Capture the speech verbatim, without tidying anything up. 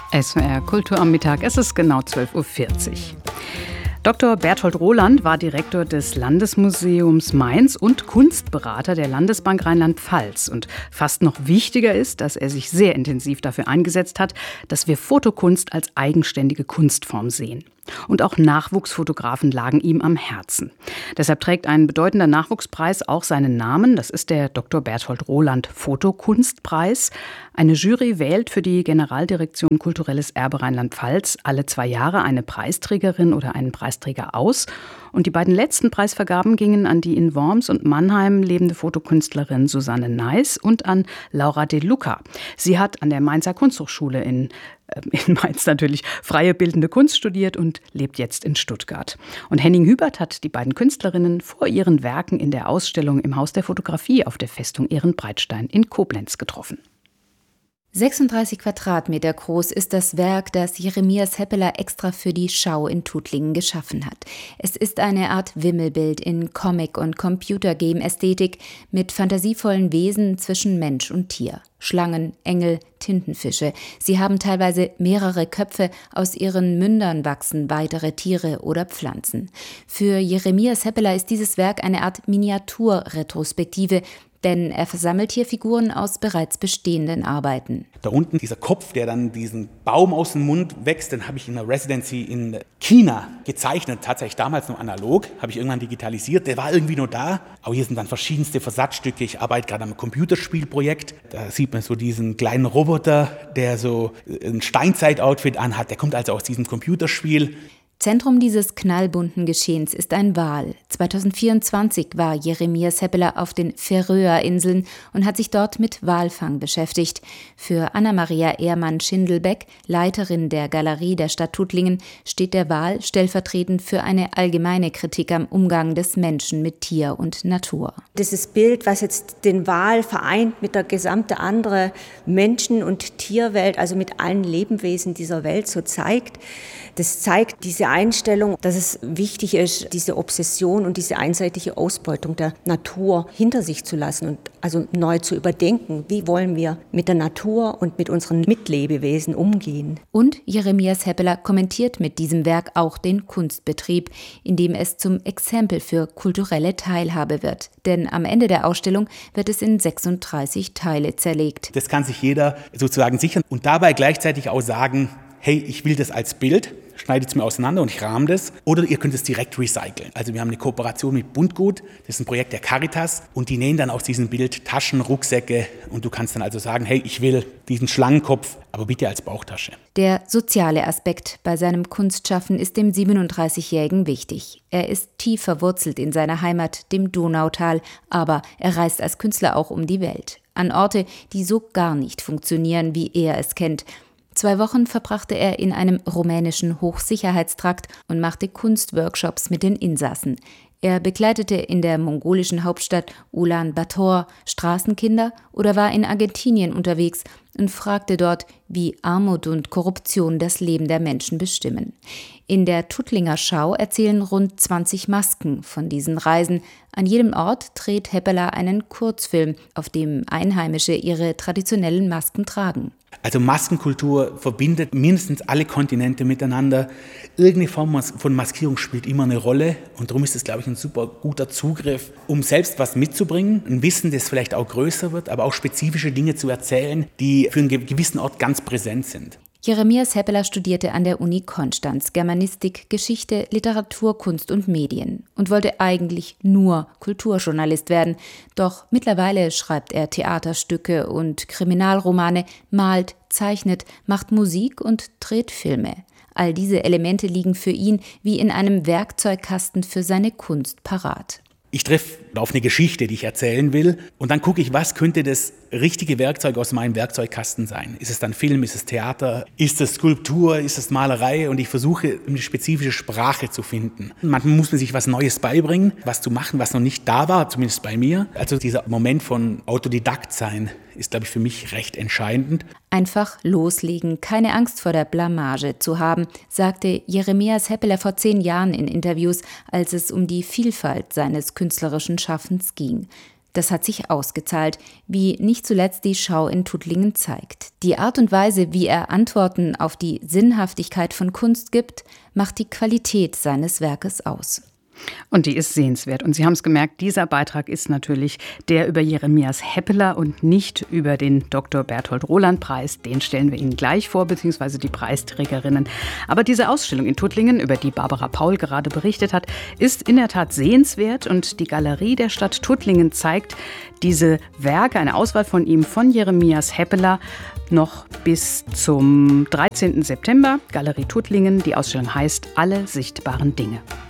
S W R Kultur am Mittag, es ist genau zwölf Uhr vierzig. Doktor Berthold Roland war Direktor des Landesmuseums Mainz und Kunstberater der Landesbank Rheinland-Pfalz. Und fast noch wichtiger ist, dass er sich sehr intensiv dafür eingesetzt hat, dass wir Fotokunst als eigenständige Kunstform sehen. Und auch Nachwuchsfotografen lagen ihm am Herzen. Deshalb trägt ein bedeutender Nachwuchspreis auch seinen Namen. Das ist der Doktor Berthold Roland Fotokunstpreis. Eine Jury wählt für die Generaldirektion Kulturelles Erbe Rheinland-Pfalz alle zwei Jahre eine Preisträgerin oder einen Preisträger aus. Und die beiden letzten Preisvergaben gingen an die in Worms und Mannheim lebende Fotokünstlerin Susanne Neiß und an Laura De Luca. Sie hat an der Mainzer Kunsthochschule in in Mainz natürlich freie bildende Kunst studiert und lebt jetzt in Stuttgart. Und Henning Hubert hat die beiden Künstlerinnen vor ihren Werken in der Ausstellung im Haus der Fotografie auf der Festung Ehrenbreitstein in Koblenz getroffen. sechsunddreißig Quadratmeter groß ist das Werk, das Jeremias Heppeler extra für die Schau in Tuttlingen geschaffen hat. Es ist eine Art Wimmelbild in Comic- und Computergame-Ästhetik mit fantasievollen Wesen zwischen Mensch und Tier. Schlangen, Engel, Tintenfische. Sie haben teilweise mehrere Köpfe, aus ihren Mündern wachsen weitere Tiere oder Pflanzen. Für Jeremias Heppeler ist dieses Werk eine Art Miniaturretrospektive, denn er versammelt hier Figuren aus bereits bestehenden Arbeiten. Da unten dieser Kopf, der dann diesen Baum aus dem Mund wächst, den habe ich in der Residency in China gezeichnet. Tatsächlich damals noch analog, habe ich irgendwann digitalisiert. Der war irgendwie nur da. Aber hier sind dann verschiedenste Versatzstücke. Ich arbeite gerade am Computerspielprojekt. Da sieht man so diesen kleinen Roboter, der so ein Steinzeit-Outfit anhat. Der kommt also aus diesem Computerspiel. Zentrum dieses knallbunten Geschehens ist ein Wal. zweitausendvierundzwanzig war Jeremias Heppeler auf den Färöerinseln und hat sich dort mit Walfang beschäftigt. Für Anna-Maria Ehrmann-Schindelbeck, Leiterin der Galerie der Stadt Tuttlingen, steht der Wal stellvertretend für eine allgemeine Kritik am Umgang des Menschen mit Tier und Natur. Dieses Bild, was jetzt den Wal vereint mit der gesamten anderen Menschen- und Tierwelt, also mit allen Lebewesen dieser Welt so zeigt, das zeigt diese Einstellung, dass es wichtig ist, diese Obsession und diese einseitige Ausbeutung der Natur hinter sich zu lassen und also neu zu überdenken. Wie wollen wir mit der Natur und mit unseren Mitlebewesen umgehen? Und Jeremias Heppeler kommentiert mit diesem Werk auch den Kunstbetrieb, indem es zum Exempel für kulturelle Teilhabe wird. Denn am Ende der Ausstellung wird es in sechsunddreißig Teile zerlegt. Das kann sich jeder sozusagen sichern und dabei gleichzeitig auch sagen, hey, ich will das als Bild, schneidet es mir auseinander und ich rahme das. Oder ihr könnt es direkt recyceln. Also wir haben eine Kooperation mit Buntgut, das ist ein Projekt der Caritas und die nähen dann aus diesem Bild Taschen, Rucksäcke und du kannst dann also sagen, hey, ich will diesen Schlangenkopf, aber bitte als Bauchtasche. Der soziale Aspekt bei seinem Kunstschaffen ist dem siebenunddreißigjährigen wichtig. Er ist tief verwurzelt in seiner Heimat, dem Donautal, aber er reist als Künstler auch um die Welt. An Orte, die so gar nicht funktionieren, wie er es kennt. Zwei Wochen verbrachte er in einem rumänischen Hochsicherheitstrakt und machte Kunstworkshops mit den Insassen. Er begleitete in der mongolischen Hauptstadt Ulaanbaatar Straßenkinder oder war in Argentinien unterwegs und fragte dort, wie Armut und Korruption das Leben der Menschen bestimmen. In der Tuttlinger Schau erzählen rund zwanzig Masken von diesen Reisen. An jedem Ort dreht Heppeler einen Kurzfilm, auf dem Einheimische ihre traditionellen Masken tragen. Also Maskenkultur verbindet mindestens alle Kontinente miteinander. Irgendeine Form von Maskierung spielt immer eine Rolle und darum ist es, glaube ich, ein super guter Zugriff, um selbst was mitzubringen, ein Wissen, das vielleicht auch größer wird, aber auch spezifische Dinge zu erzählen, die für einen gewissen Ort ganz präsent sind. Jeremias Heppeler studierte an der Uni Konstanz Germanistik, Geschichte, Literatur, Kunst und Medien und wollte eigentlich nur Kulturjournalist werden. Doch mittlerweile schreibt er Theaterstücke und Kriminalromane, malt, zeichnet, macht Musik und dreht Filme. All diese Elemente liegen für ihn wie in einem Werkzeugkasten für seine Kunst parat. Ich treffe auf eine Geschichte, die ich erzählen will und dann gucke ich, was könnte das richtige Werkzeug aus meinem Werkzeugkasten sein. Ist es dann Film, ist es Theater, ist es Skulptur, ist es Malerei und ich versuche, eine spezifische Sprache zu finden. Manchmal muss man sich was Neues beibringen, was zu machen, was noch nicht da war, zumindest bei mir. Also dieser Moment von Autodidakt sein ist, glaube ich, für mich recht entscheidend. Einfach loslegen, keine Angst vor der Blamage zu haben, sagte Jeremias Heppeler vor zehn Jahren in Interviews, als es um die Vielfalt seines künstlerischen Schaffens ging. Das hat sich ausgezahlt, wie nicht zuletzt die Schau in Tuttlingen zeigt. Die Art und Weise, wie er Antworten auf die Sinnhaftigkeit von Kunst gibt, macht die Qualität seines Werkes aus. Und die ist sehenswert. Und Sie haben es gemerkt, dieser Beitrag ist natürlich der über Jeremias Heppeler und nicht über den Doktor Berthold Roland-Preis. Den stellen wir Ihnen gleich vor, beziehungsweise die Preisträgerinnen. Aber diese Ausstellung in Tuttlingen, über die Barbara Paul gerade berichtet hat, ist in der Tat sehenswert. Und die Galerie der Stadt Tuttlingen zeigt diese Werke, eine Auswahl von ihm, von Jeremias Heppeler, noch bis zum dreizehnten September. Galerie Tuttlingen. Die Ausstellung heißt Alle sichtbaren Dinge.